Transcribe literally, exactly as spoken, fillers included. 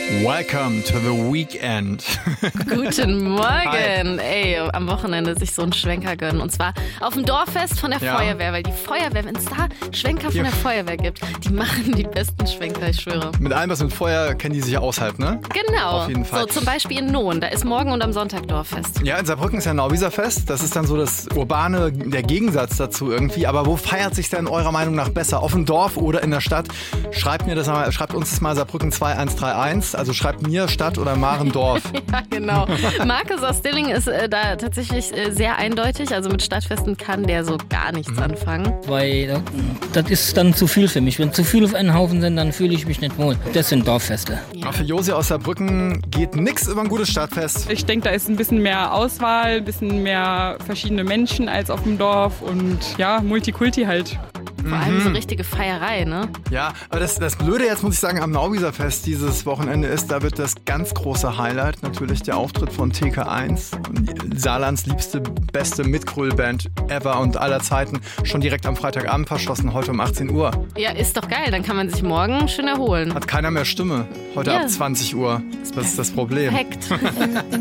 Welcome to the weekend. Guten Morgen. Hi. Ey, am Wochenende sich so einen Schwenker gönnen. Und zwar auf dem Dorffest von der Ja. Feuerwehr. Weil die Feuerwehr, wenn es da Schwenker von Ja. der Feuerwehr gibt, die machen die besten Schwenker, ich schwöre. Mit allem, was mit Feuer kennen die sich aus halt, ne? Genau. Auf jeden Fall. So, zum Beispiel in Nohn. Da ist morgen und am Sonntag Dorffest. Ja, in Saarbrücken ist ja Nauwieserfest. Das ist dann so das urbane, der Gegensatz dazu irgendwie. Aber wo feiert sich denn eurer Meinung nach besser? Auf dem Dorf oder in der Stadt? Schreibt mir das mal, schreibt uns das mal Saarbrücken zwei eins drei eins. Also schreibt mir Stadt oder Marendorf. Ja, genau. Markus aus Dilling ist äh, da tatsächlich äh, sehr eindeutig. Also mit Stadtfesten kann der so gar nichts Mhm. anfangen. Weil äh, das ist dann zu viel für mich. Wenn zu viel auf einen Haufen sind, dann fühle ich mich nicht wohl. Das sind Dorffeste. Aber für Josi aus Saarbrücken geht nix über ein gutes Stadtfest. Ich denke, da ist ein bisschen mehr Auswahl, ein bisschen mehr verschiedene Menschen als auf dem Dorf und ja, Multikulti halt. Vor allem so richtige Feierei, ne? Ja, aber das, das Blöde jetzt, muss ich sagen, am Nauwieserfest dieses Wochenende ist, da wird das ganz große Highlight natürlich der Auftritt von T K eins, Saarlands liebste, beste Mitgröl-Band ever und aller Zeiten, schon direkt am Freitagabend verschossen, heute um achtzehn Uhr. Ja, ist doch geil. Dann kann man sich morgen schön erholen. Hat keiner mehr Stimme, heute Ja. ab zwanzig Uhr. Das ist das Problem. Perfekt.